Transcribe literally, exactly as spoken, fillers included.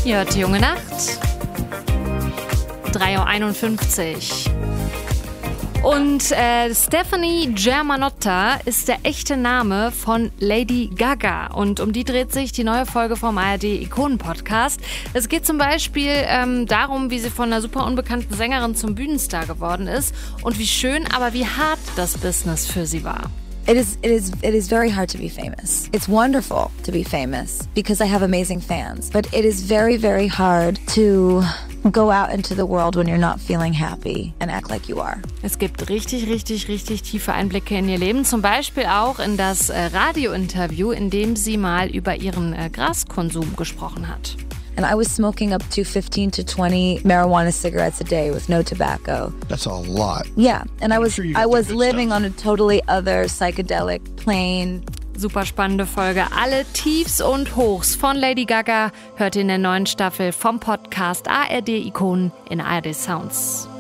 Ihr hört die junge Nacht. drei Uhr einundfünfzig. Und äh, Stefani Germanotta ist der echte Name von Lady Gaga. Und um die dreht sich die neue Folge vom A R D-Ikonen-Podcast. Es geht zum Beispiel ähm, darum, wie sie von einer super unbekannten Sängerin zum Bühnenstar geworden ist und wie schön, aber wie hart das Business für sie war. It is, it is, it is very hard to be famous. It's wonderful to be famous because I have amazing fans. But it is very, very hard to go out into the world when you're not feeling happy and act like you are. Es gibt richtig, richtig, richtig tiefe Einblicke in ihr Leben. Zum Beispiel auch in das äh, Radiointerview, in dem sie mal über ihren äh, Graskonsum gesprochen hat. And I was smoking up to fifteen to twenty marijuana cigarettes a day with no tobacco. That's a lot. Yeah, and I was sure I was living on a totally other psychedelic plane. Super spannende Folge. Alle Tiefs und Hochs von Lady Gaga hört ihr in der neuen Staffel vom Podcast A R D Ikonen in A R D Sounds.